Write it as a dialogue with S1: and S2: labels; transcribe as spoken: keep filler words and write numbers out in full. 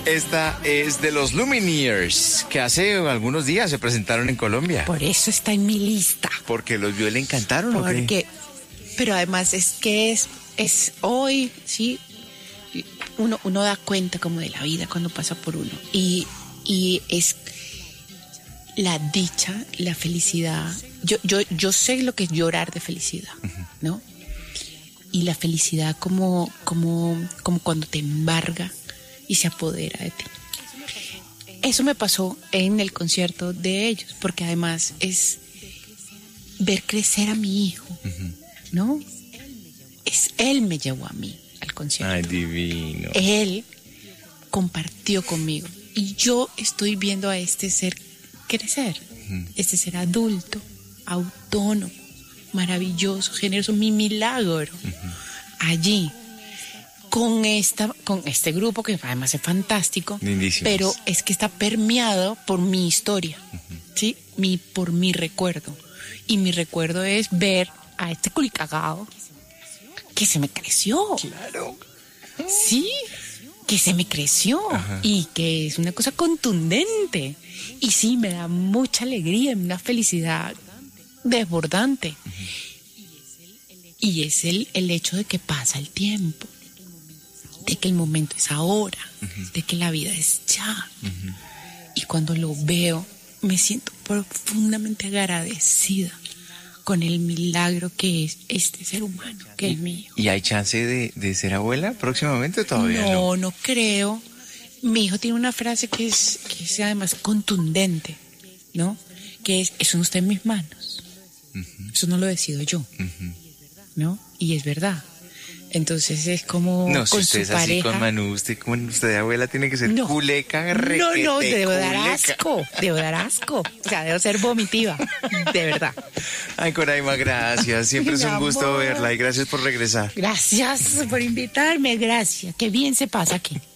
S1: Esta es de los Lumineers, que hace algunos días se presentaron en Colombia.
S2: Por eso está en mi lista.
S1: Porque los vio y le encantaron, ¿o qué?
S2: Porque, pero además es que es, es hoy, sí, uno, uno da cuenta como de la vida cuando pasa por uno. Y, y es la dicha, la felicidad. Yo, yo, yo sé lo que es llorar de felicidad, uh-huh. ¿no? Y la felicidad como, como, como cuando te embarga y se apodera de ti. Eso me pasó en el concierto de ellos, porque además es ver crecer a mi hijo, uh-huh. ¿no? Es él me llevó a mí al concierto.
S1: Ay, divino.
S2: Él compartió conmigo y yo estoy viendo a este ser crecer, uh-huh. este ser adulto, autónomo, maravilloso, generoso, mi milagro, uh-huh. allí. Con esta, con este grupo que además es fantástico,
S1: lindísimos.
S2: Pero es que está permeado por mi historia, uh-huh. ¿sí? Mi, por mi recuerdo. Y mi recuerdo es ver a este culicagado que se me creció.
S1: Claro.
S2: Sí, que se me creció. Uh-huh. Y que es una cosa contundente. Y sí, me da mucha alegría, una felicidad desbordante. Uh-huh. Y es el, el hecho de que pasa el tiempo. De que el momento es ahora, uh-huh. de que la vida es ya. Uh-huh. Y cuando lo veo, me siento profundamente agradecida con el milagro que es este ser humano, que
S1: ¿Y,
S2: es mío.
S1: ¿Y hay chance de, de ser abuela próximamente? Todavía no.
S2: No, no creo. Mi hijo tiene una frase que es, que es además contundente, ¿no? Que es, eso no está en mis manos. Uh-huh. Eso no lo decido yo, uh-huh. ¿no? Y es verdad. Entonces es como
S1: no,
S2: con
S1: si usted
S2: su
S1: es así
S2: pareja.
S1: Con Manu, usted, como usted de abuela tiene que ser
S2: no,
S1: culeca, requete,
S2: No, no, debo dar
S1: culeca.
S2: asco, debo dar asco. O sea, debo ser vomitiva, de verdad.
S1: Ay, Coraima, gracias. Siempre es un gusto verla y gracias por regresar.
S2: Gracias por invitarme, gracias. Qué bien se pasa aquí.